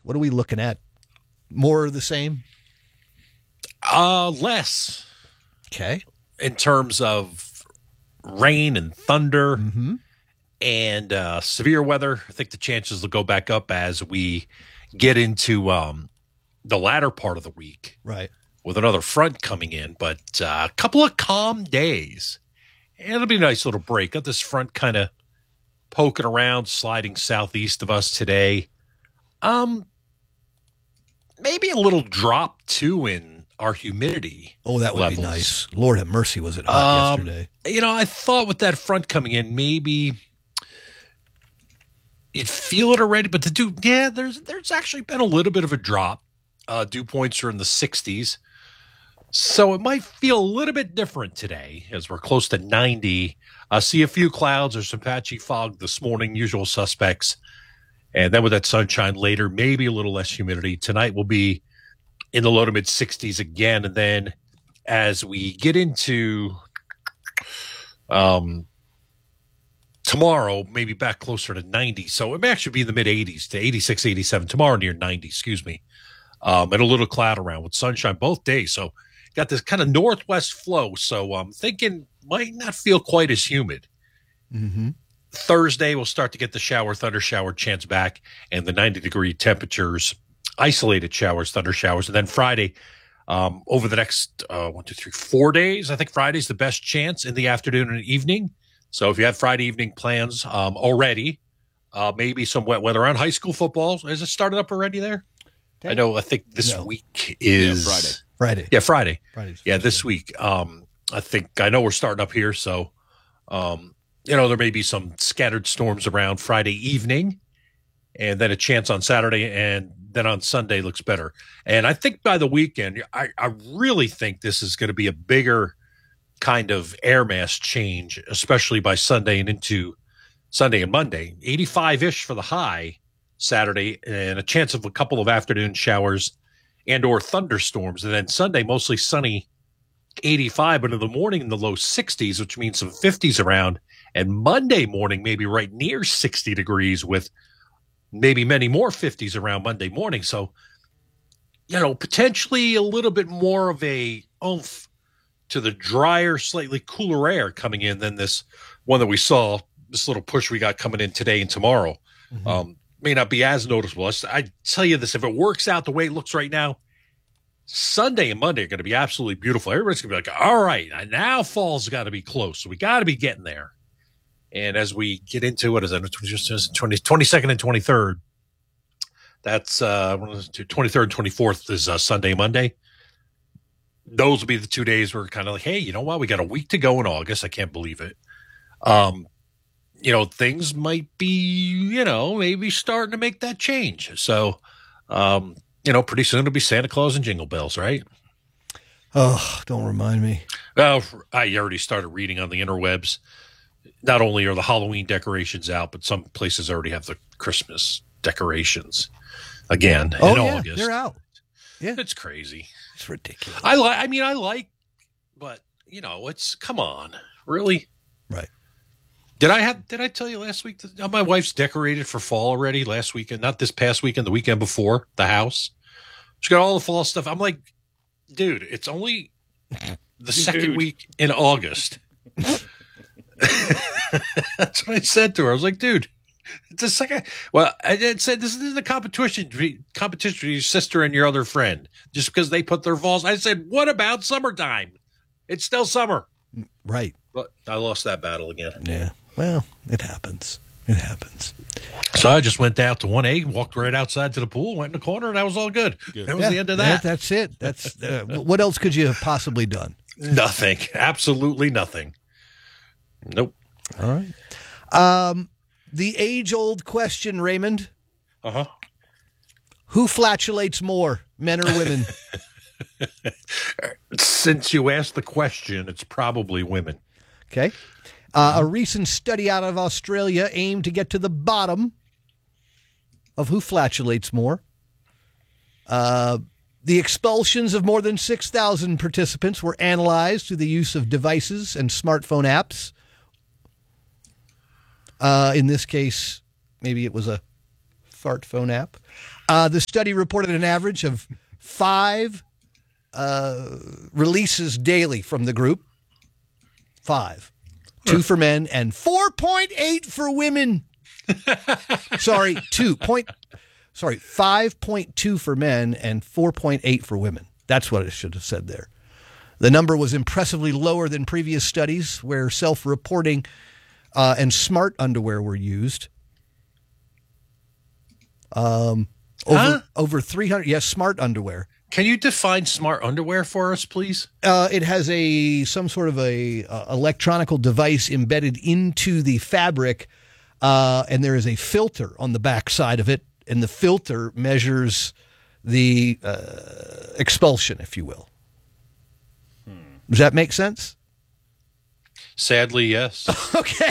What are we looking at? More of the same? Less. Okay. In terms of rain and thunder and severe weather, I think the chances will go back up as we get into the latter part of the week. Right. With another front coming in, but a couple of calm days. And it'll be a nice little break. Got this front kind of poking around, sliding southeast of us today. Maybe a little drop, too, in our humidity. Oh, that would levels. be nice. Lord have mercy, was it hot yesterday? I thought with that front coming in, maybe you'd feel it already, but there's actually been a little bit of a drop. Dew points are in the 60s. So it might feel a little bit different today as we're close to 90. See a few clouds or some patchy fog this morning, usual suspects. And then with that sunshine later, maybe a little less humidity. Tonight will be in the low to mid 60s again. And then as we get into tomorrow, maybe back closer to 90. So it may actually be in the mid 80s to 86, 87. Tomorrow near 90, excuse me. And a little cloud around with sunshine both days. So got this kind of northwest flow. So I'm thinking might not feel quite as humid. Mm-hmm. Thursday, we'll start to get the thunder shower chance back and the 90-degree temperatures, isolated showers, thunder showers. And then Friday, over the next 4 days, I think Friday's the best chance in the afternoon and evening. So if you have Friday evening plans already, maybe some wet weather around high school football. Has it started up already there? I think this week is Friday. Yeah, Friday. Friday's this week. I know we're starting up here, so there may be some scattered storms around Friday evening, and then a chance on Saturday, and then on Sunday looks better. And I think by the weekend, I really think this is going to be a bigger kind of air mass change, especially by Sunday and into Sunday and Monday. 85-ish for the high Saturday, and a chance of a couple of afternoon showers and or thunderstorms. And then Sunday, mostly sunny, 85, but in the morning in the low 60s, which means some 50s around. And Monday morning, maybe right near 60 degrees with maybe many more 50s around Monday morning. So, potentially a little bit more of a oomph to the drier, slightly cooler air coming in than this one that we saw, this little push we got coming in today and tomorrow. Mm-hmm. May not be as noticeable. I tell you this, if it works out the way it looks right now, Sunday and Monday are going to be absolutely beautiful. Everybody's going to be like, all right, now fall's got to be close. So we got to be getting there. And as we get into what is that, 22nd and 23rd, that's 23rd and 24th is Sunday, Monday. Those will be the 2 days where we're kind of like, hey, you know what? We got a week to go in August. I can't believe it. Things might be, maybe starting to make that change. So, pretty soon it'll be Santa Claus and Jingle Bells, right? Oh, don't remind me. Well, I already started reading on the interwebs. Not only are the Halloween decorations out, but some places already have the Christmas decorations again in August. They're out. Yeah. It's crazy. It's ridiculous. I like, but it's, come on, really? Right. Did I tell you last week that my wife's decorated for fall already last weekend? Not this past weekend, the weekend before, the house. She got all the fall stuff. I'm like, dude, it's only the second week in August. That's what I said to her. I was like, dude, it's the second. Well, I said, this isn't a competition for your sister and your other friend just because they put their falls. I said, what about summertime? It's still summer. Right. But I lost that battle again. Yeah. Well, it happens. It happens. So I just went out to 1A, walked right outside to the pool, went in the corner, and that was all good. That was the end of that. That's it. That's what else could you have possibly done? Nothing. Absolutely nothing. Nope. All right. The age-old question, Raymond. Uh-huh. Who flatulates more, men or women? Since you asked the question, it's probably women. Okay. A recent study out of Australia aimed to get to the bottom of who flatulates more. The expulsions of more than 6,000 participants were analyzed through the use of devices and smartphone apps. In this case, maybe it was a fart phone app. The study reported an average of 5 releases daily from the group. 5. 2 for men and 4.8 for women. Sorry, 5.2 for men and 4.8 for women. That's what I should have said there. The number was impressively lower than previous studies where self-reporting and smart underwear were used. Over 300, yes, smart underwear. Can you define smart underwear for us, please? It has some sort of a electronical device embedded into the fabric, and there is a filter on the back side of it, and the filter measures the expulsion, if you will. Does that make sense? Sadly, yes. Okay.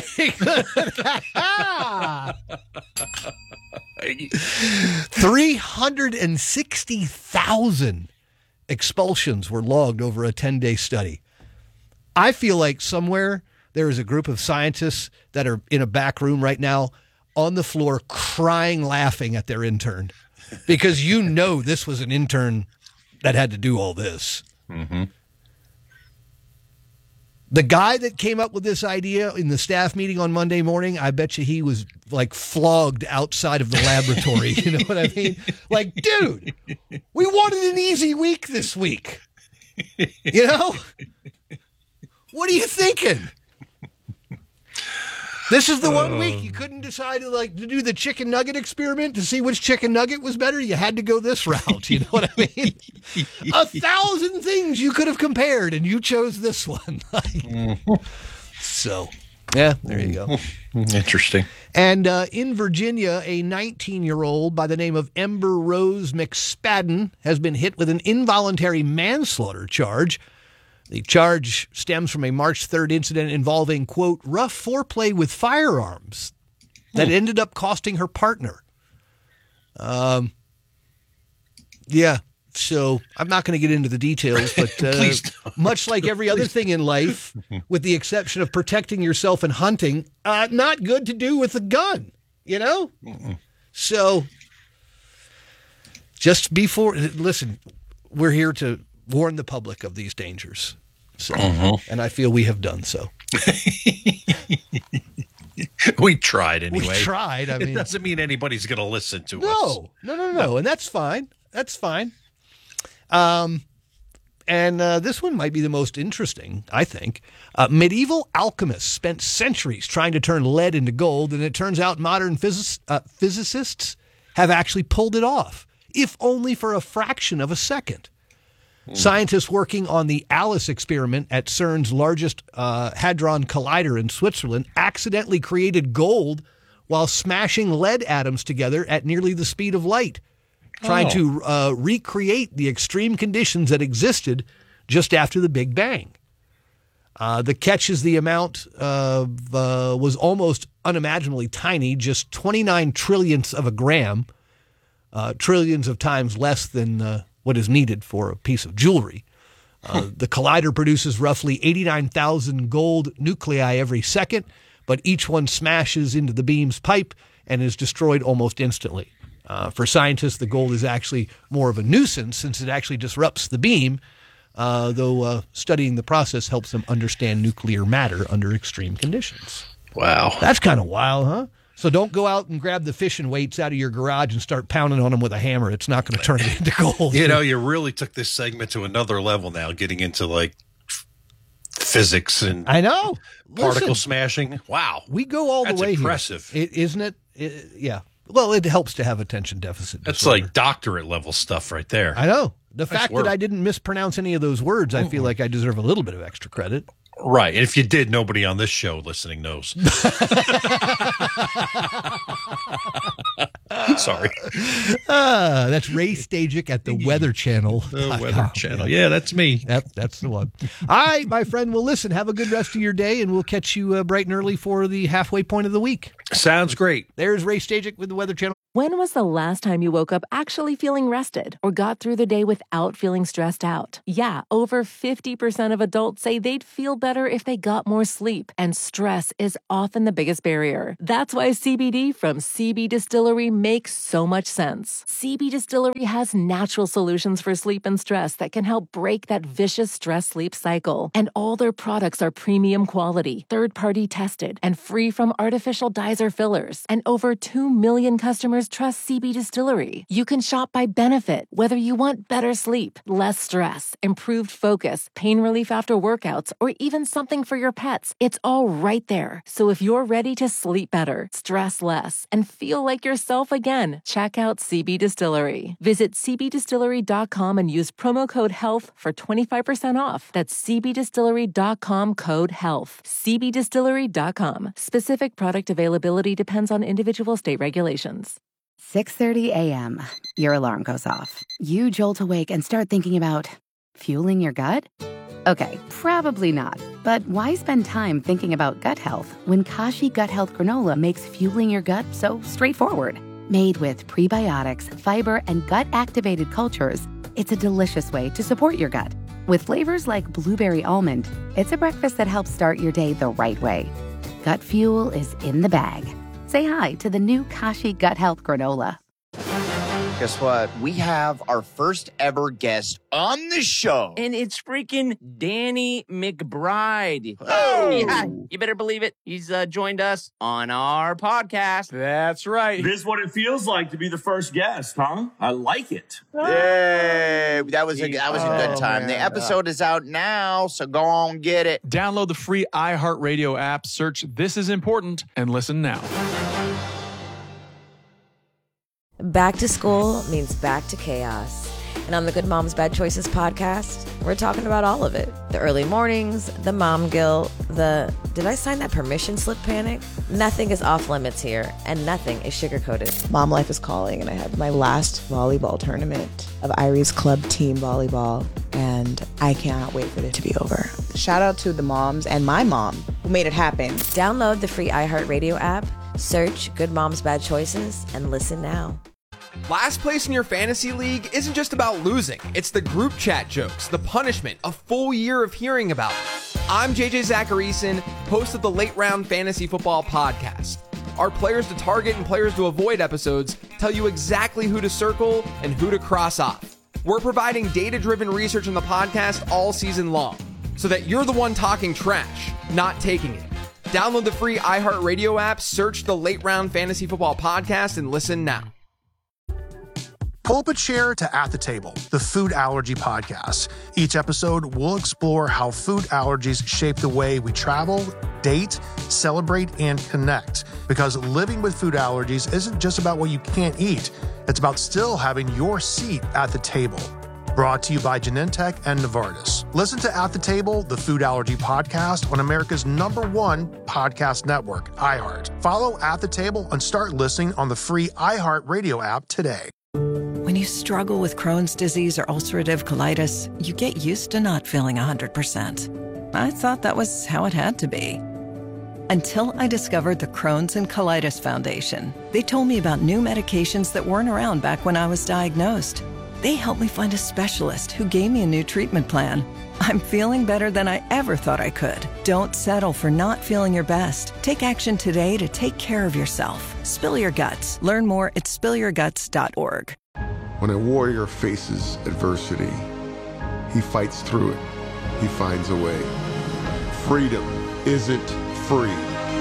360,000 expulsions were logged over a 10-day study. I feel like somewhere there is a group of scientists that are in a back room right now on the floor crying, laughing at their intern because this was an intern that had to do all this. Mm-hmm. The guy that came up with this idea in the staff meeting on Monday morning, I bet you he was like flogged outside of the laboratory. You know what I mean? Like, dude, we wanted an easy week this week. You know? What are you thinking? This is the 1 week you couldn't decide to do the chicken nugget experiment to see which chicken nugget was better. You had to go this route. You know what I mean? 1,000 things you could have compared, and you chose this one. So, yeah, there you go. Interesting. And in Virginia, a 19-year-old by the name of Ember Rose McSpadden has been hit with an involuntary manslaughter charge. The charge stems from a March 3rd incident involving, quote, rough foreplay with firearms that ended up costing her partner. Yeah, so I'm not going to get into the details, but much like every other thing in life, with the exception of protecting yourself and hunting, not good to do with a gun, you know? So just listen, we're here to warn the public of these dangers. So, and I feel we have done so. We tried anyway. We tried. I mean, it doesn't mean anybody's going to listen to us. No. And that's fine. That's fine. And this one might be the most interesting, I think. Medieval alchemists spent centuries trying to turn lead into gold, and it turns out modern physicists have actually pulled it off, if only for a fraction of a second. Scientists working on the ALICE experiment at CERN's largest Hadron Collider in Switzerland accidentally created gold while smashing lead atoms together at nearly the speed of light, trying to recreate the extreme conditions that existed just after the Big Bang. The catch is the amount was almost unimaginably tiny, just 29 trillionths of a gram, trillions of times less than what is needed for a piece of jewelry. The collider produces roughly 89,000 gold nuclei every second, but each one smashes into the beam's pipe and is destroyed almost instantly. For scientists, the gold is actually more of a nuisance since it actually disrupts the beam, though studying the process helps them understand nuclear matter under extreme conditions. Wow. That's kind of wild, huh? So don't go out and grab the fishing weights out of your garage and start pounding on them with a hammer. It's not going to turn it into gold. You know, you really took this segment to another level now, getting into like physics and I know particle smashing. Wow, we go all the way. Impressive, isn't it? Yeah. Well, it helps to have attention deficit disorder. That's like doctorate level stuff right there. I know. The fact that I didn't mispronounce any of those words, I feel like I deserve a little bit of extra credit. Right. And if you did, nobody on this show listening knows. Sorry. That's Ray Stajic at the Weather Channel. The Weather Channel. Yeah, that's me. That's the one. All right, my friend. Well, listen, have a good rest of your day, and we'll catch you bright and early for the halfway point of the week. Sounds great. There's Ray Stajic with the Weather Channel. When was the last time you woke up actually feeling rested or got through the day without feeling stressed out? Yeah, over 50% of adults say they'd feel better if they got more sleep, and stress is often the biggest barrier. That's why CBD from CB Distillery makes makes so much sense. CB Distillery has natural solutions for sleep and stress that can help break that vicious stress-sleep cycle. And all their products are premium quality, third-party tested, and free from artificial dyes or fillers. And over 2 million customers trust CB Distillery. You can shop by benefit, whether you want better sleep, less stress, improved focus, pain relief after workouts, or even something for your pets. It's all right there. So if you're ready to sleep better, stress less, and feel like yourself again, check out CB Distillery. Visit cbdistillery.com and use promo code HEALTH for 25% off. That's cbdistillery.com, code HEALTH. cbdistillery.com. Specific product availability depends on individual state regulations. 6:30 a.m. Your alarm goes off. You jolt awake and start thinking about fueling your gut? Okay, probably not. But why spend time thinking about gut health when Kashi Gut Health Granola makes fueling your gut so straightforward? Made with prebiotics, fiber, and gut-activated cultures, it's a delicious way to support your gut. With flavors like blueberry almond, it's a breakfast that helps start your day the right way. Gut fuel is in the bag. Say hi to the new Kashi Gut Health Granola. Guess what? We have our first ever guest on the show. And it's freaking Danny McBride. Oh! Yeah, you better believe it. He's joined us on our podcast. That's right. This is what it feels like to be the first guest, huh? I like it. Yay! That was a good time. man. The episode is out now, so go on get it. Download the free iHeartRadio app, search This Is Important, and listen now. Back to school means back to chaos. And on the Good Moms Bad Choices podcast, we're talking about all of it. The early mornings, the mom guilt, the did I sign that permission slip panic? Nothing is off limits here, and nothing is sugar-coated. Mom life is calling, and I had my last volleyball tournament of Irie's club team volleyball, and I cannot wait for it to be over. Shout out to the moms and my mom who made it happen. Download the free iHeartRadio app, search Good Moms Bad Choices, and listen now. Last place in your fantasy league isn't just about losing. It's the group chat jokes, the punishment, a full year of hearing about it. I'm JJ Zacharyson, host of the Late Round Fantasy Football Podcast. Our players to target and players to avoid episodes tell you exactly who to circle and who to cross off. We're providing data-driven research on the podcast all season long, so that you're the one talking trash, not taking it. Download the free iHeartRadio app, search the Late Round Fantasy Football Podcast, and listen now. Pull up a chair to At the Table, the food allergy podcast. Each episode, we'll explore how food allergies shape the way we travel, date, celebrate, and connect. Because living with food allergies isn't just about what you can't eat. It's about still having your seat at the table. Brought to you by Genentech and Novartis. Listen to At the Table, the food allergy podcast on America's #1 podcast network, iHeart. Follow At the Table and start listening on the free iHeartRadio app today. When you struggle with Crohn's disease or ulcerative colitis, you get used to not feeling 100%. I thought that was how it had to be. Until I discovered the Crohn's and Colitis Foundation. They told me about new medications that weren't around back when I was diagnosed. They helped me find a specialist who gave me a new treatment plan. I'm feeling better than I ever thought I could. Don't settle for not feeling your best. Take action today to take care of yourself. Spill your guts. Learn more at spillyourguts.org. When a warrior faces adversity, he fights through it. He finds a way. Freedom isn't free.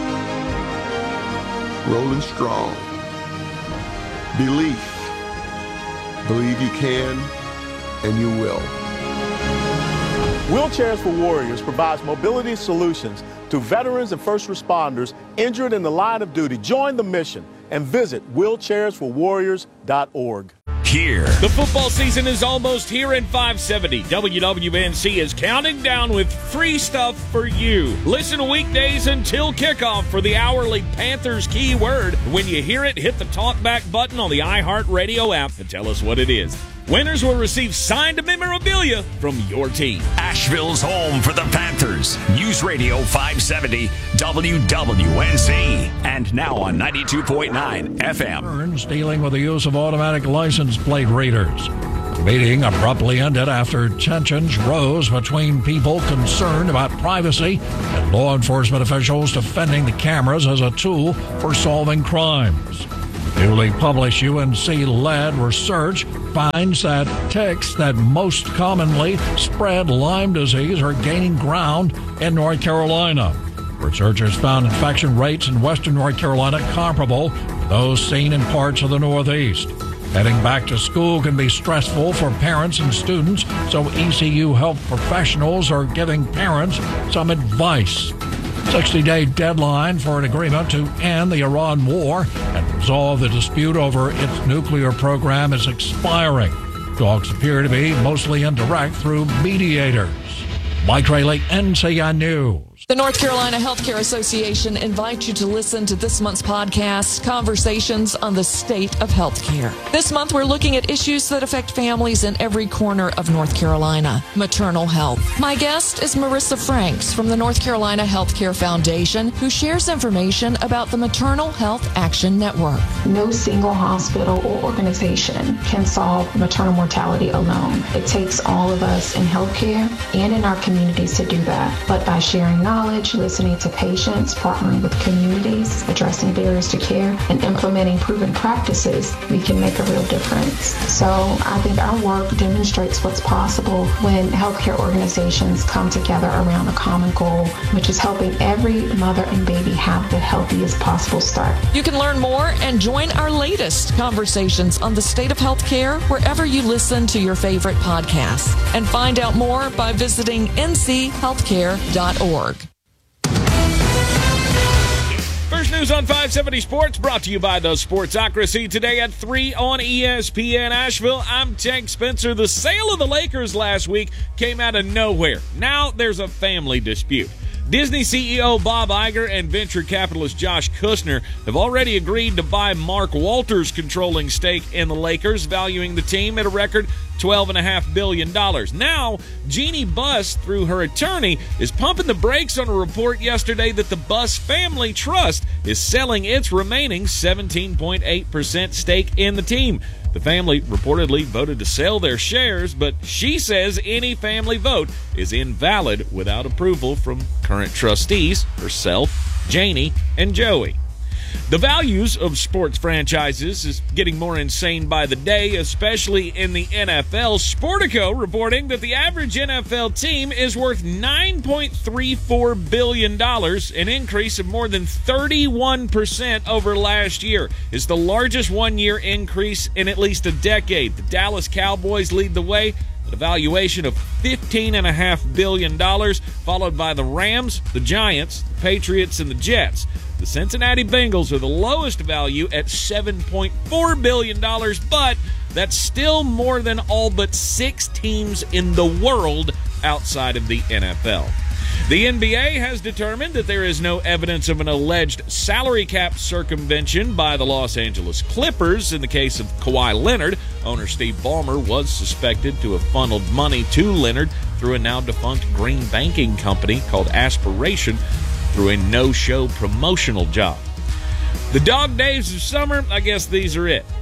Rolling strong. Belief. Believe you can, and you will. Wheelchairs for Warriors provides mobility solutions to veterans and first responders injured in the line of duty. Join the mission and visit wheelchairsforwarriors.org. Here. The football season is almost here, and 570 WWNC is counting down with free stuff for you. Listen weekdays until kickoff for the hourly Panthers keyword. When you hear it, hit the talkback button on the iHeartRadio app and tell us what it is. Winners will receive signed memorabilia from your team. Asheville's home for the Panthers. News Radio 570 WWNC. And now on 92.9 FM. Dealing with the use of automatic license plate readers. The meeting abruptly ended after tensions rose between people concerned about privacy and law enforcement officials defending the cameras as a tool for solving crimes. Newly published UNC-led research finds that ticks that most commonly spread Lyme disease are gaining ground in North Carolina. Researchers found infection rates in western North Carolina comparable to those seen in parts of the Northeast. Heading back to school can be stressful for parents and students, so ECU health professionals are giving parents some advice. 60-day deadline for an agreement to end the Iran war and resolve the dispute over its nuclear program is expiring. Talks appear to be mostly indirect through mediators. Mike Rayleigh, NCN News. The North Carolina Healthcare Association invites you to listen to this month's podcast, Conversations on the State of Healthcare. This month, we're looking at issues that affect families in every corner of North Carolina. Maternal health. My guest is Marissa Franks from the North Carolina Healthcare Foundation, who shares information about the Maternal Health Action Network. No single hospital or organization can solve maternal mortality alone. It takes all of us in healthcare and in our communities to do that. But by sharing knowledge, listening to patients, partnering with communities, addressing barriers to care, and implementing proven practices, we can make a real difference. So I think our work demonstrates what's possible when healthcare organizations come together around a common goal, which is helping every mother and baby have the healthiest possible start. You can learn more and join our latest Conversations on the State of Healthcare wherever you listen to your favorite podcasts. And find out more by visiting nchealthcare.org. First news on 570 Sports, brought to you by the Sportsocracy. Today at 3 on ESPN Asheville, I'm Tank Spencer. The sale of the Lakers last week came out of nowhere. Now there's a family dispute. Disney CEO Bob Iger and venture capitalist Josh Kushner have already agreed to buy Mark Walters' controlling stake in the Lakers, valuing the team at a record $12.5 billion. Now, Jeannie Buss, through her attorney, is pumping the brakes on a report yesterday that the Buss Family Trust is selling its remaining 17.8% stake in the team. The family reportedly voted to sell their shares, but she says any family vote is invalid without approval from current trustees, herself, Janie, and Joey. The values of sports franchises is getting more insane by the day, especially in the NFL. Sportico reporting that the average NFL team is worth $9.34 billion, an increase of more than 31% over last year. It's the largest one-year increase in at least a decade. The Dallas Cowboys lead the way at a valuation of $15.5 billion, followed by the Rams, the Giants, the Patriots, and the Jets. The Cincinnati Bengals are the lowest value at $7.4 billion, but that's still more than all but 6 teams in the world outside of the NFL. The NBA has determined that there is no evidence of an alleged salary cap circumvention by the Los Angeles Clippers. In the case of Kawhi Leonard, owner Steve Ballmer was suspected to have funneled money to Leonard through a now-defunct green banking company called Aspiration through a no-show promotional job. The dog days of summer, I guess these are it.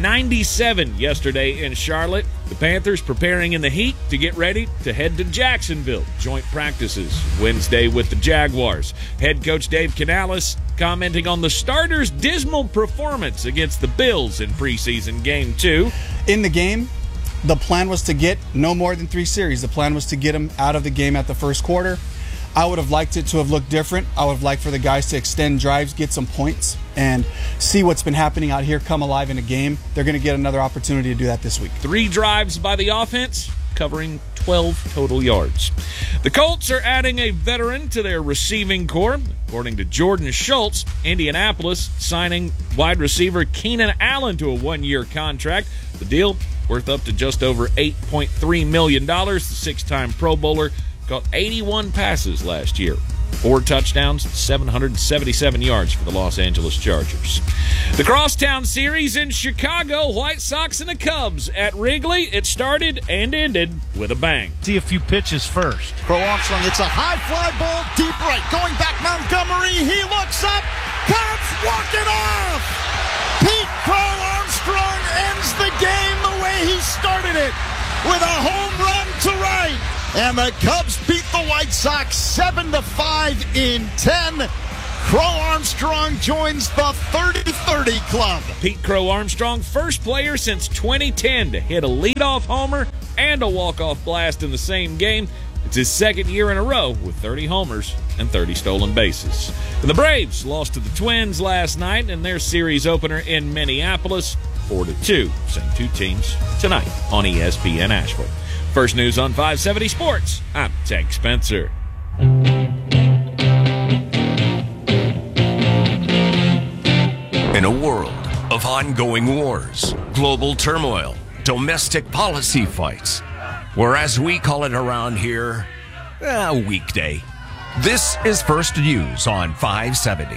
97 yesterday in Charlotte. The Panthers preparing in the heat to get ready to head to Jacksonville. Joint practices Wednesday with the Jaguars. Head coach Dave Canales commenting on the starters' dismal performance against the Bills in preseason Game 2. In the game, the plan was to get no more than 3 series. The plan was to get them out of the game at the first quarter. I would have liked it to have looked different. I would have liked for the guys to extend drives, get some points, and see what's been happening out here come alive in a game. They're going to get another opportunity to do that this week. 3 drives by the offense, covering 12 total yards. The Colts are adding a veteran to their receiving corps. According to Jordan Schultz, Indianapolis signing wide receiver Keenan Allen to a 1-year contract. The deal worth up to just over $8.3 million. The 6-time Pro Bowler caught 81 passes last year, 4 touchdowns, 777 yards for the Los Angeles Chargers. The Crosstown Series in Chicago, White Sox and the Cubs at Wrigley. It started and ended with a bang. See a few pitches first. Crow Armstrong, it's a high fly ball, deep right. Going back, Montgomery, he looks up. Cubs walk it off. Pete Crow Armstrong ends the game the way he started it, with a home run to right. And the Cubs beat the White Sox 7-5 in 10. Crow Armstrong joins the 30-30 club. Pete Crow Armstrong, first player since 2010 to hit a leadoff homer and a walk-off blast in the same game. It's his second year in a row with 30 homers and 30 stolen bases. And the Braves lost to the Twins last night in their series opener in Minneapolis, 4-2. Same two teams tonight on ESPN Asheville. First news on 570 Sports. I'm Tank Spencer. In a world of ongoing wars, global turmoil, domestic policy fights, or as we call it around here, a weekday. This is First News on 570.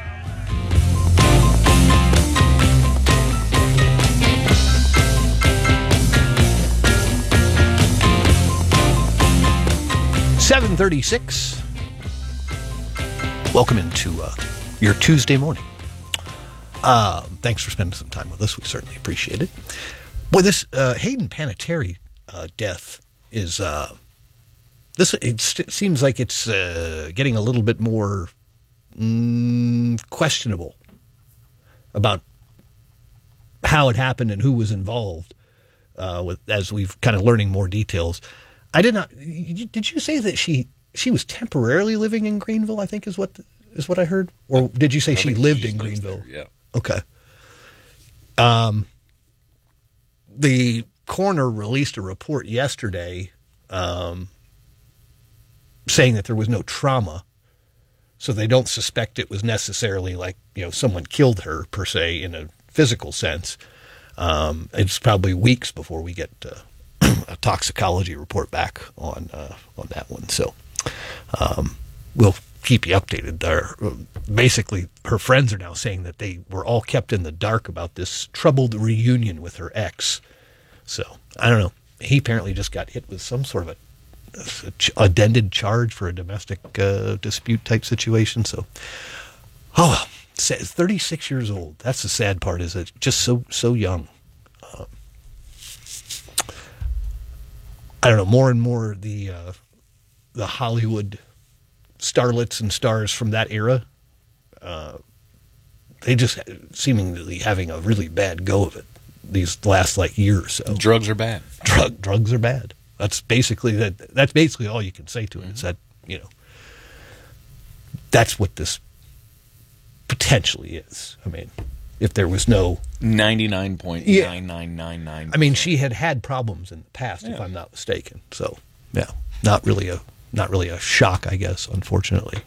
$7:36. Welcome into your Tuesday morning. Thanks for spending some time with us. We certainly appreciate it. Boy, this Hayden Panettiere death is it seems like it's getting a little bit more questionable about how it happened and who was involved. As we've kind of learning more details. I did not. Did you say that she was temporarily living in Greenville? I think is what I heard. Or did you say she lived in Greenville? There, yeah. Okay. The coroner released a report yesterday saying that there was no trauma, so they don't suspect it was necessarily like, someone killed her per se in a physical sense. It's probably weeks before we get a toxicology report back on that one. So we'll keep you updated there. Basically, her friends are now saying that they were all kept in the dark about this troubled reunion with her ex. So, I don't know. He apparently just got hit with some sort of a addended charge for a domestic dispute type situation. So, 36 years old. That's the sad part, is it just so young. I don't know, more and more the Hollywood starlets and stars from that era, they just seemingly having a really bad go of it these last year or so. Drugs are bad. Drugs are bad. That's basically all you can say to it. Is that, that's what this potentially is. I mean, if there was no 99.9999. I mean, she had problems in the past, if I'm not mistaken. So, yeah, not really a shock, I guess, unfortunately.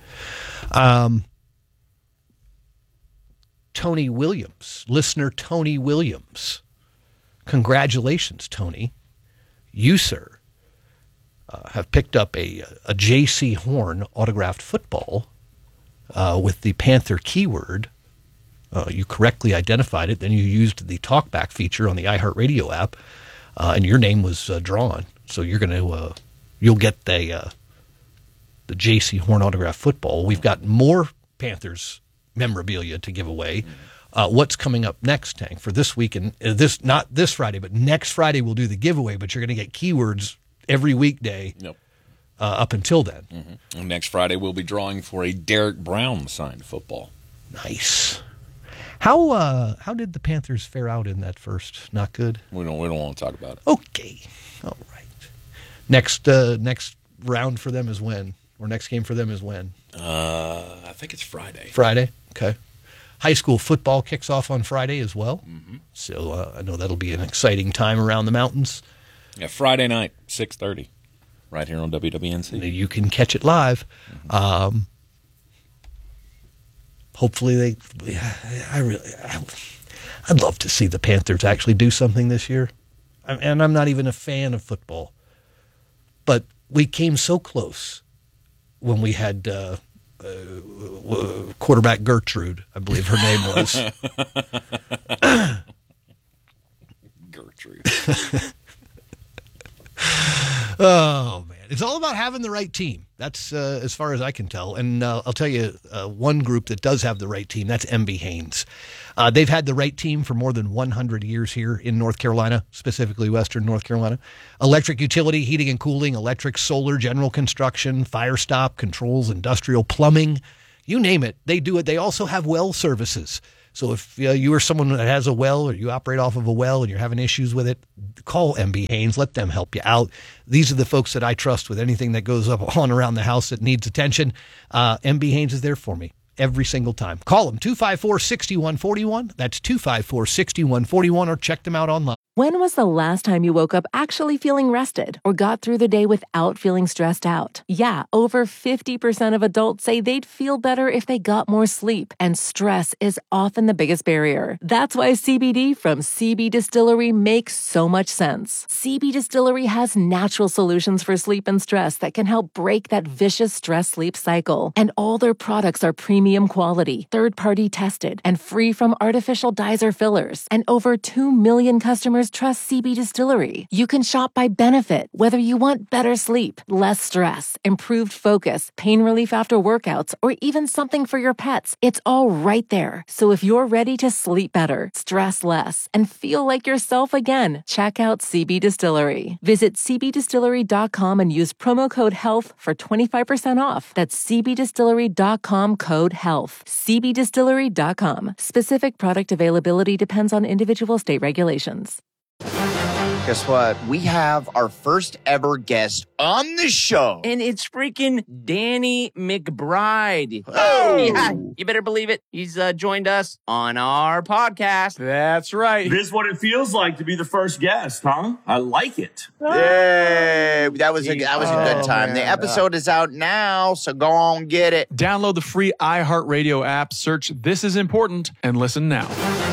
Tony Williams, listener Tony Williams. Congratulations, Tony. You, sir, have picked up a J.C. Horn autographed football with the Panther keyword. You correctly identified it. Then you used the talkback feature on the iHeartRadio app, and your name was drawn. So you're going to you'll get the J.C. Horn autographed football. We've got more Panthers memorabilia to give away. What's coming up next, Tank, for this week? And not this Friday, but next Friday we'll do the giveaway. But you're going to get keywords every weekday. Yep. Up until then. Mm-hmm. And next Friday we'll be drawing for a Derek Brown signed football. Nice. How did the Panthers fare out in that first? Not good? We don't want to talk about it. Okay. All right. Next round for them is when? Or next game for them is when? I think it's Friday. Friday? Okay. High school football kicks off on Friday as well. Mm-hmm. So I know that'll be an exciting time around the mountains. Yeah, Friday night, 6:30, right here on WWNC. You can catch it live. Mm-hmm. Hopefully I'd love to see the Panthers actually do something this year. And I'm not even a fan of football. But we came so close when we had quarterback Gertrude, I believe her name was. Gertrude. Oh, man. It's all about having the right team. That's as far as I can tell. And I'll tell you one group that does have the right team. That's MB Haynes. They've had the right team for more than 100 years here in North Carolina, specifically Western North Carolina. Electric utility, heating and cooling, electric, solar, general construction, fire stop, controls, industrial, plumbing, You name it, they do it. They also have well services. So if you are someone that has a well or you operate off of a well and you're having issues with it, call MB Haynes. Let them help you out. These are the folks that I trust with anything that goes up on around the house that needs attention. MB Haynes is there for me every single time. Call them, 254-6141. That's 254-6141, or check them out online. When was the last time you woke up actually feeling rested or got through the day without feeling stressed out? Yeah, over 50% of adults say they'd feel better if they got more sleep, and stress is often the biggest barrier. That's why CBD from CB Distillery makes so much sense. CB Distillery has natural solutions for sleep and stress that can help break that vicious stress-sleep cycle. And all their products are premium quality, third-party tested, and free from artificial dyes or fillers. And over 2 million customers trust CB Distillery. You can shop by benefit, whether you want better sleep, less stress, improved focus, pain relief after workouts, or even something for your pets. It's all right there. So if you're ready to sleep better, stress less, and feel like yourself again, check out CB Distillery. Visit cbdistillery.com and use promo code HEALTH for 25% off. That's cbdistillery.com, code HEALTH. cbdistillery.com. Specific product availability depends on individual state regulations. Guess what? We have our first ever guest on the show. And it's freaking Danny McBride. Oh! Yeah, you better believe it. He's joined us on our podcast. That's right. This is what it feels like to be the first guest, huh? I like it. Yay! That was a good time. Man. The episode is out now, so go on get it. Download the free iHeartRadio app, search This Is Important, and listen now.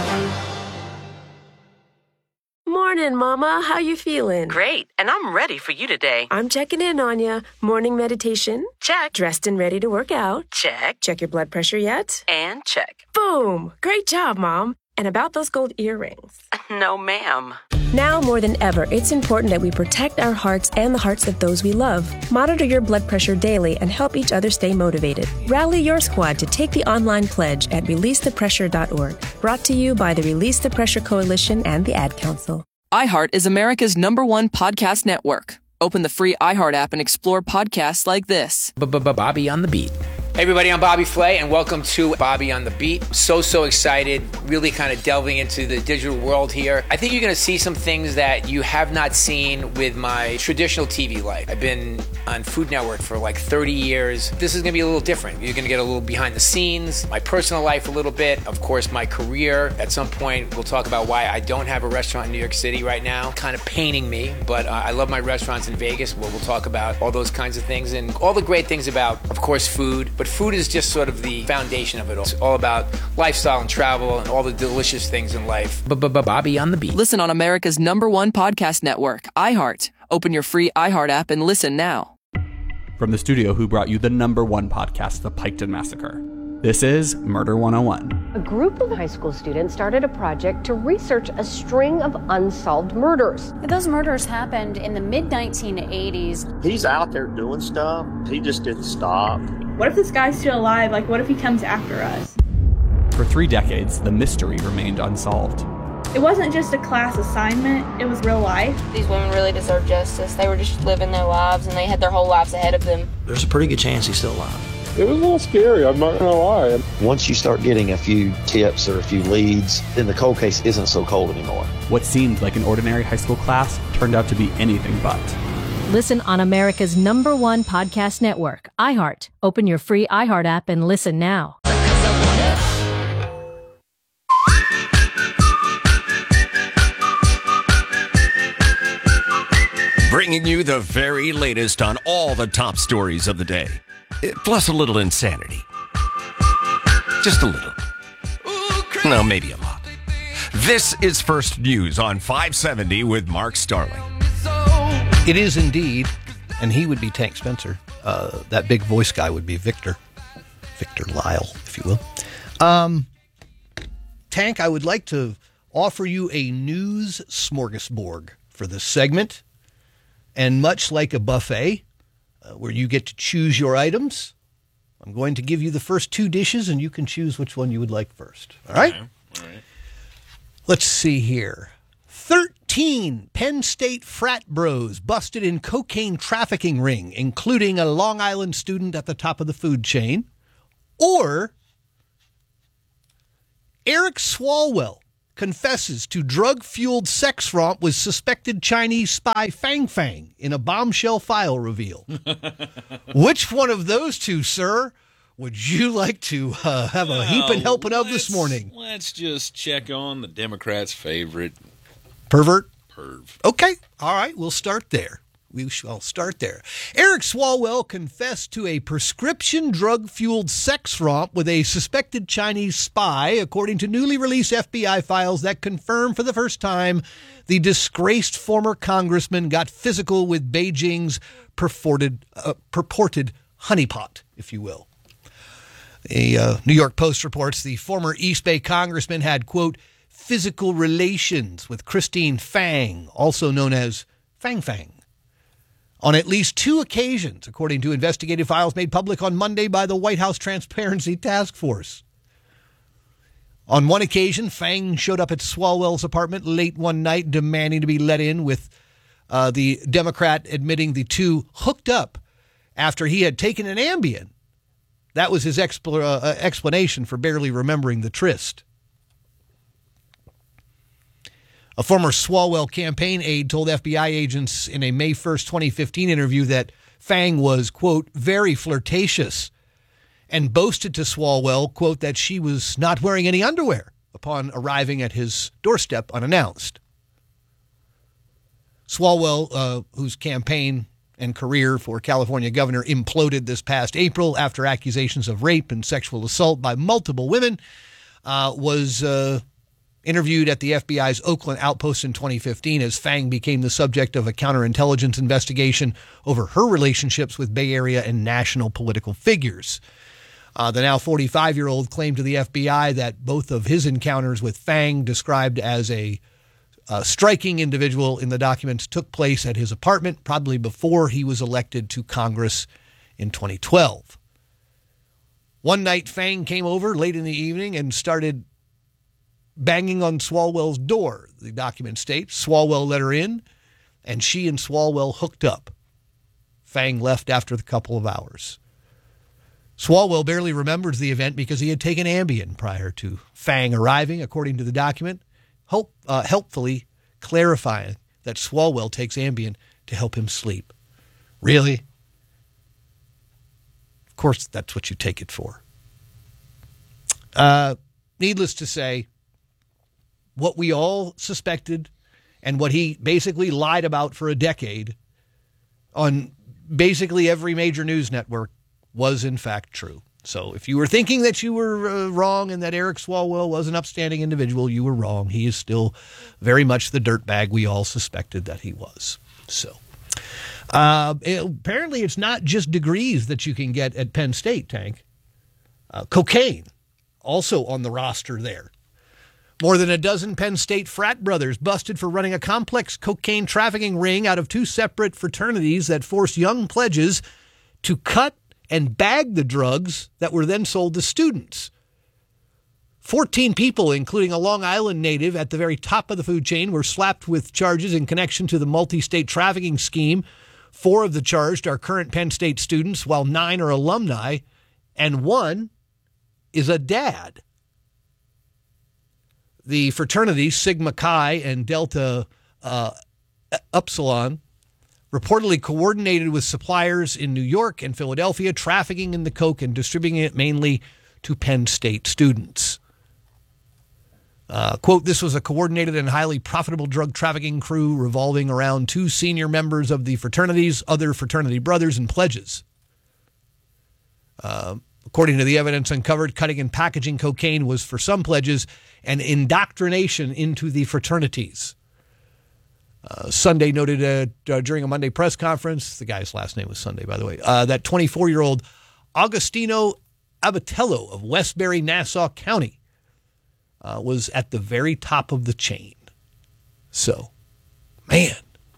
Morning, Mama. How you feeling? Great, and I'm ready for you today. I'm checking in on you. Morning meditation? Check. Dressed and ready to work out? Check. Check your blood pressure yet? And check. Boom! Great job, Mom. And about those gold earrings? No, ma'am. Now more than ever, it's important that we protect our hearts and the hearts of those we love. Monitor your blood pressure daily and help each other stay motivated. Rally your squad to take the online pledge at releasethepressure.org. Brought to you by the Release the Pressure Coalition and the Ad Council. iHeart is America's #1 podcast network. Open the free iHeart app and explore podcasts like this. Bobby on the Beat. Hey everybody, I'm Bobby Flay, and welcome to Bobby on the Beat. So excited, really kind of delving into the digital world here. I think you're going to see some things that you have not seen with my traditional TV life. I've been on Food Network for like 30 years. This is going to be a little different. You're going to get a little behind the scenes, my personal life a little bit, of course my career. At some point, we'll talk about why I don't have a restaurant in New York City right now. Kind of paining me, but I love my restaurants in Vegas. We'll talk about all those kinds of things and all the great things about, of course, food. But food is just sort of the foundation of it all. It's all about lifestyle and travel and all the delicious things in life. Bobby on the Beat. Listen on America's #1 podcast network, iHeart. Open your free iHeart app and listen now. From the studio who brought you the #1 podcast, The Piketon Massacre, this is Murder 101. A group of high school students started a project to research a string of unsolved murders. Those murders happened in the mid-1980s. He's out there doing stuff. He just didn't stop. What if this guy's still alive? Like, what if he comes after us? For 3 decades, the mystery remained unsolved. It wasn't just a class assignment, it was real life. These women really deserve justice. They were just living their lives, and they had their whole lives ahead of them. There's a pretty good chance he's still alive. It was a little scary, I'm not gonna lie. Once you start getting a few tips or a few leads, then the cold case isn't so cold anymore. What seemed like an ordinary high school class turned out to be anything but. Listen on America's #1 podcast network, iHeart. Open your free iHeart app and listen now. Bringing you the very latest on all the top stories of the day, plus a little insanity. Just a little. No, maybe a lot. This is First News on 570 with Mark Starling. It is indeed, and he would be Tank Spencer. That big voice guy would be Victor Lyle, if you will. Tank, I would like to offer you a news smorgasbord for this segment. And much like a buffet, where you get to choose your items, I'm going to give you the first 2 dishes, and you can choose which one you would like first. All right? Okay. All right. Let's see here. 13 Penn State frat bros busted in cocaine trafficking ring, including a Long Island student at the top of the food chain. Or Eric Swalwell confesses to drug-fueled sex romp with suspected Chinese spy Fang Fang in a bombshell file reveal. Which one of those two, sir, would you like to have a heaping helping of this morning? Let's just check on the Democrats' favorite. Pervert? Perv. Okay. All right. We'll start there. We shall start there. Eric Swalwell confessed to a prescription drug-fueled sex romp with a suspected Chinese spy, according to newly released FBI files that confirm for the first time the disgraced former congressman got physical with Beijing's purported honeypot, if you will. A New York Post reports the former East Bay congressman had, quote, physical relations with Christine Fang, also known as Fang Fang, on at least 2 occasions, according to investigative files made public on Monday by the White House Transparency Task Force. On one occasion, Fang showed up at Swalwell's apartment late one night demanding to be let in, with the Democrat admitting the two hooked up after he had taken an Ambien. That was his explanation for barely remembering the tryst. A former Swalwell campaign aide told FBI agents in a May 1st, 2015 interview that Fang was, quote, very flirtatious, and boasted to Swalwell, quote, that she was not wearing any underwear upon arriving at his doorstep unannounced. Swalwell, whose campaign and career for California governor imploded this past April after accusations of rape and sexual assault by multiple women, was interviewed at the FBI's Oakland outpost in 2015 as Fang became the subject of a counterintelligence investigation over her relationships with Bay Area and national political figures. The now 45-year-old claimed to the FBI that both of his encounters with Fang, described as a striking individual in the documents, took place at his apartment, probably before he was elected to Congress in 2012. One night, Fang came over late in the evening and started banging on Swalwell's door. The document states Swalwell let her in, and she and Swalwell hooked up. Fang left after a couple of hours. Swalwell barely remembers the event because he had taken Ambien prior to Fang arriving, according to the document, helpfully clarifying that Swalwell takes Ambien to help him sleep. Really? Of course, that's what you take it for. Needless to say, what we all suspected and what he basically lied about for a decade on basically every major news network was in fact true. So if you were thinking that you were wrong and that Eric Swalwell was an upstanding individual, you were wrong. He is still very much the dirtbag we all suspected that he was. So apparently it's not just degrees that you can get at Penn State, Tank. Cocaine also on the roster there. More than a dozen Penn State frat brothers busted for running a complex cocaine trafficking ring out of 2 separate fraternities that forced young pledges to cut and bag the drugs that were then sold to students. 14 people, including a Long Island native at the very top of the food chain, were slapped with charges in connection to the multi-state trafficking scheme. 4 of the charged are current Penn State students, while 9 are alumni, and 1 is a dad. The fraternities, Sigma Chi and Delta Upsilon, reportedly coordinated with suppliers in New York and Philadelphia, trafficking in the coke and distributing it mainly to Penn State students. Quote, this was a coordinated and highly profitable drug trafficking crew revolving around 2 senior members of the fraternities, other fraternity brothers, and pledges. According to the evidence uncovered, cutting and packaging cocaine was, for some pledges, an indoctrination into the fraternities. Sunday noted during a Monday press conference, the guy's last name was Sunday, by the way, that 24-year-old Agostino Abatello of Westbury, Nassau County was at the very top of the chain. So, man.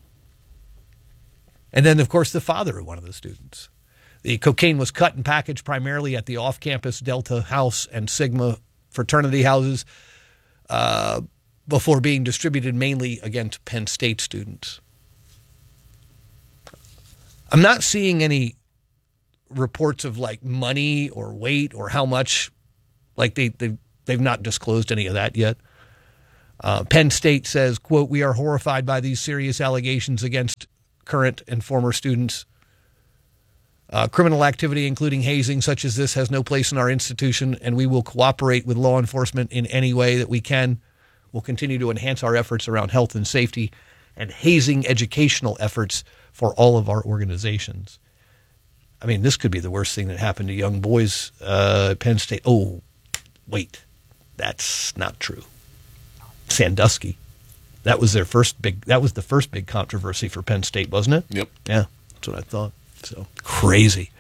And then, of course, the father of one of the students. The cocaine was cut and packaged primarily at the off-campus Delta House and Sigma fraternity houses before being distributed mainly, again, to Penn State students. I'm not seeing any reports of like money or weight or how much. Like they've not disclosed any of that yet. Penn State says, quote, "We are horrified by these serious allegations against current and former students. Criminal activity, including hazing such as this, has no place in our institution, and we will cooperate with law enforcement in any way that we can. We'll continue to enhance our efforts around health and safety and hazing educational efforts for all of our organizations." I mean, this could be the worst thing that happened to young boys at Penn State. Oh, wait, that's not true. Sandusky. That was the first big controversy for Penn State, wasn't it? Yep. Yeah, that's what I thought. So crazy.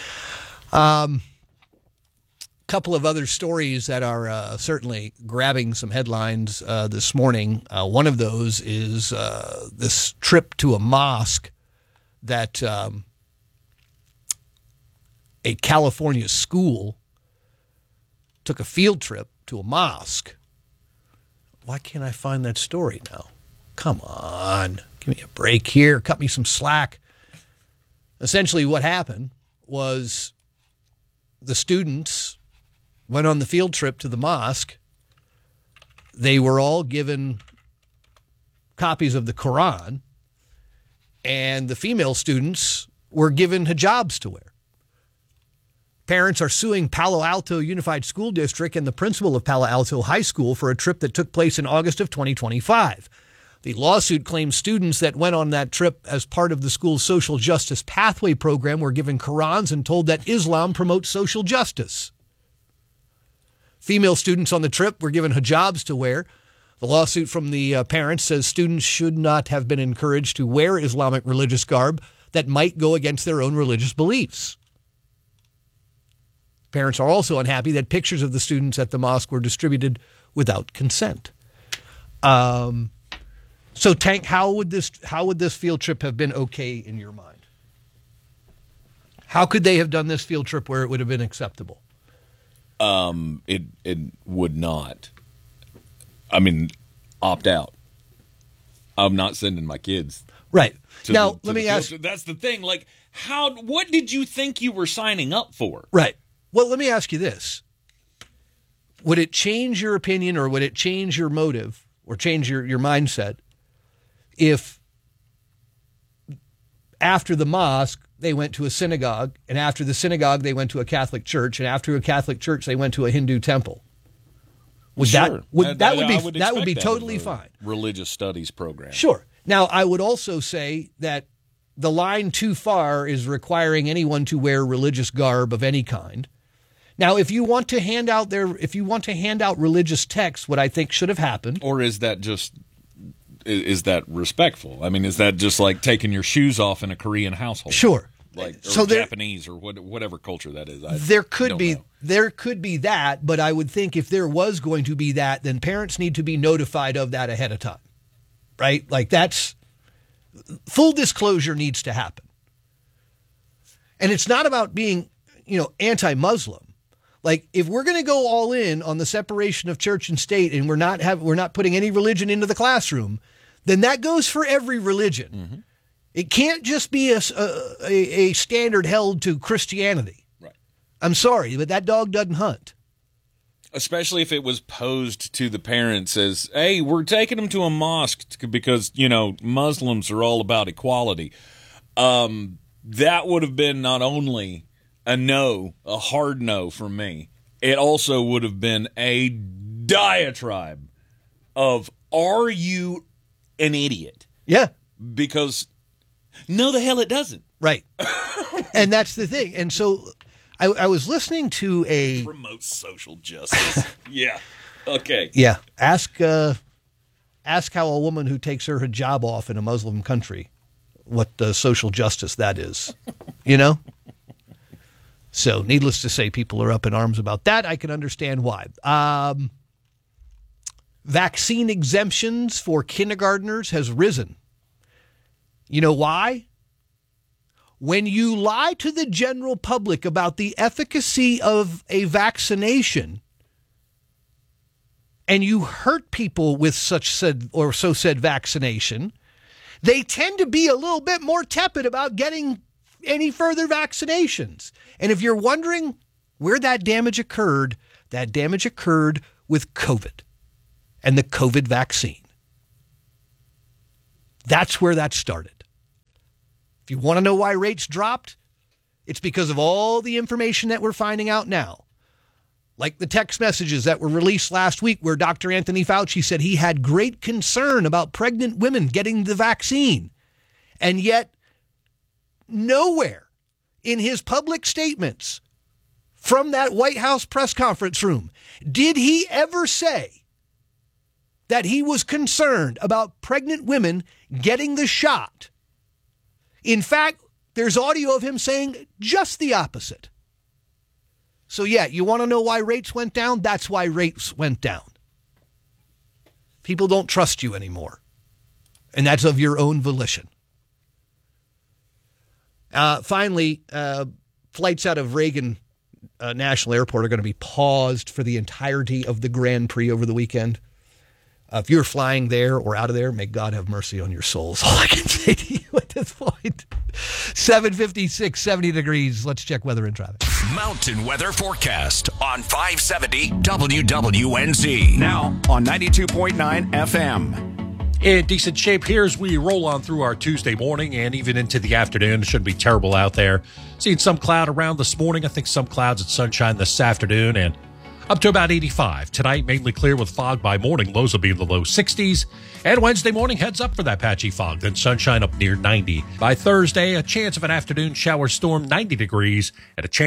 Couple of other stories that are certainly grabbing some headlines this morning. One of those is this trip to a mosque that a California school took a field trip to a mosque. Why can't I find that story now? Come on. Give me a break here. Cut me some slack. Essentially what happened was the students went on the field trip to the mosque. They were all given copies of the Quran, and the female students were given hijabs to wear. Parents are suing Palo Alto Unified School District and the principal of Palo Alto High School for a trip that took place in August of 2025. The lawsuit claims students that went on that trip as part of the school's social justice pathway program were given Qurans and told that Islam promotes social justice. Female students on the trip were given hijabs to wear. The lawsuit from the parents says students should not have been encouraged to wear Islamic religious garb that might go against their own religious beliefs. Parents are also unhappy that pictures of the students at the mosque were distributed without consent. So, Tank, how would this field trip have been okay in your mind? How could they have done this field trip where it would have been acceptable? It would not. I mean, opt out. I'm not sending my kids. Right. Now, let me ask. That's the thing. Like, what did you think you were signing up for? Right. Well, let me ask you this. Would it change your opinion or would it change your motive or change your mindset if after the mosque they went to a synagogue, and after the synagogue they went to a Catholic church, and after a Catholic church they went to a Hindu temple? Sure. That would be totally fine. Religious studies program. Sure. Now, I would also say that the line too far is requiring anyone to wear religious garb of any kind. Now, if you want to hand out religious texts, what I think should have happened, or is that respectful? I mean, is that just like taking your shoes off in a Korean household? Sure. Like, or Japanese or whatever culture that is. There could be that, but I would think if there was going to be that, then parents need to be notified of that ahead of time, right? Like that's full disclosure needs to happen. And it's not about being, anti-Muslim. Like if we're going to go all in on the separation of church and state and we're not putting any religion into the classroom, then that goes for every religion. Mm-hmm. It can't just be a standard held to Christianity. Right. I'm sorry, but that dog doesn't hunt. Especially if it was posed to the parents as, hey, we're taking them to a mosque because, Muslims are all about equality. That would have been not only a hard no from me. It also would have been a diatribe of, are you an idiot? Yeah. Because no, the hell it doesn't. Right. And that's the thing. And so I was listening to promotes social justice. Yeah. Okay. Yeah. Ask how a woman who takes her hijab off in a Muslim country what social justice that is, So needless to say, people are up in arms about that. I can understand why. Vaccine exemptions for kindergartners has risen. You know why? When you lie to the general public about the efficacy of a vaccination and you hurt people with such said vaccination, they tend to be a little bit more tepid about getting any further vaccinations. And if you're wondering where that damage occurred with COVID and the COVID vaccine. That's where that started. If you want to know why rates dropped, it's because of all the information that we're finding out now. Like the text messages that were released last week where Dr. Anthony Fauci said he had great concern about pregnant women getting the vaccine. And yet, nowhere in his public statements from that White House press conference room did he ever say that he was concerned about pregnant women getting the shot. In fact, there's audio of him saying just the opposite. So yeah, you want to know why rates went down? That's why rates went down. People don't trust you anymore. And that's of your own volition. Finally, flights out of Reagan National Airport are going to be paused for the entirety of the Grand Prix over the weekend. If you're flying there or out of there, may God have mercy on your souls. All I can say to you at this point. 7:56, 70 degrees. Let's check weather and traffic. Mountain weather forecast on 570 WWNZ. Now on 92.9 FM. In decent shape here as we roll on through our Tuesday morning and even into the afternoon. It shouldn't be terrible out there. Seeing some cloud around this morning. I think some clouds and sunshine this afternoon and up to about 85. Tonight, mainly clear with fog by morning. Lows will be in the low 60s. And Wednesday morning, heads up for that patchy fog. Then sunshine up near 90. By Thursday, a chance of an afternoon shower storm, 90 degrees, and a chance